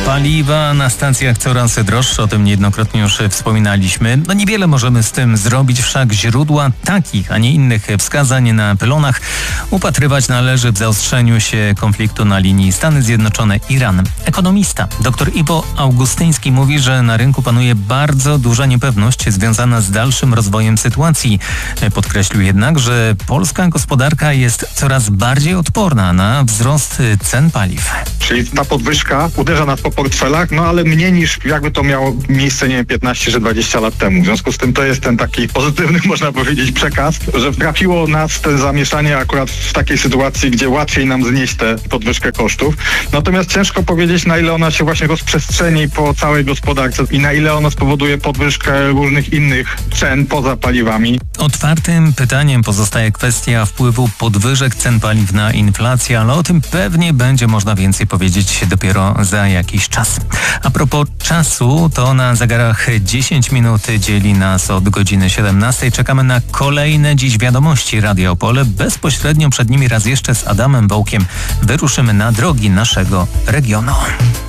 Paliwa na stacjach coraz droższe, o tym niejednokrotnie już wspominaliśmy. Niewiele możemy z tym zrobić, wszak źródła takich, a nie innych wskazań na pylonach upatrywać należy w zaostrzeniu się konfliktu na linii Stany Zjednoczone-Iran. Ekonomista dr Iwo Augustyński mówi, że na rynku panuje bardzo duża niepewność związana z dalszym rozwojem sytuacji. Podkreślił jednak, że polska gospodarka jest coraz bardziej odporna na wzrost cen paliw. Czyli ta podwyżka uderza nas po portfelach, ale mniej niż jakby to miało miejsce, 15 czy 20 lat temu. W związku z tym to jest ten taki pozytywny, można powiedzieć, przekaz, że trafiło nas te zamieszanie akurat w takiej sytuacji, gdzie łatwiej nam znieść tę podwyżkę kosztów. Natomiast ciężko powiedzieć, na ile ona się właśnie rozprzestrzeni po całej gospodarce i na ile ona spowoduje podwyżkę różnych innych cen poza paliwami. Otwartym pytaniem pozostaje kwestia wpływu podwyżek cen paliw na inflację, ale o tym pewnie będzie można więcej powiedzieć dopiero za jakiś czas. A propos czasu, to na zegarach 10 minut dzieli nas od godziny 17. Czekamy na kolejne dziś wiadomości Radia Opole. Bezpośrednio przed nimi raz jeszcze z Adamem Wołkiem wyruszymy na drogi naszego regionu.